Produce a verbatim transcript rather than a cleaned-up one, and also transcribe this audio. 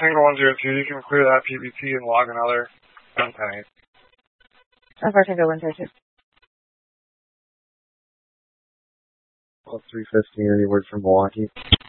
Tango one zero two, you can clear that P B T and log another ten pennies. Alpha Tango one zero two. Well, three fifteen, any word from Milwaukee?